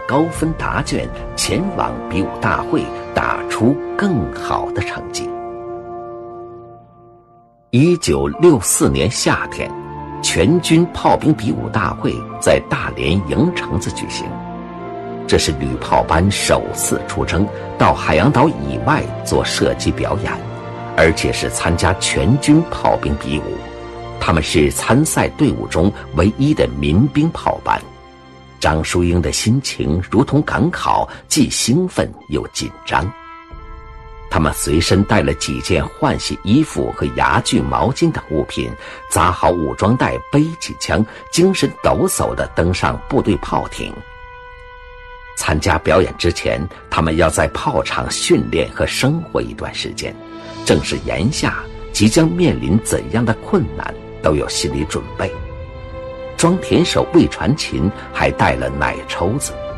高分答卷，前往比武大会，打出更好的成绩。1964年夏天，全军炮兵比武大会在大连营城子举行。这是旅炮班首次出征到海洋岛以外做射击表演，而且是参加全军炮兵比武。他们是参赛队伍中唯一的民兵炮班。张淑英的心情如同赶考，既兴奋又紧张。他们随身带了几件换洗衣服和牙具、毛巾等物品，扎好武装带，背起枪，精神抖擞地登上部队炮艇。参加表演之前，他们要在炮场训练和生活一段时间，正是眼下即将面临怎样的困难都有心理准备。装田手魏传琴还带了奶抽子。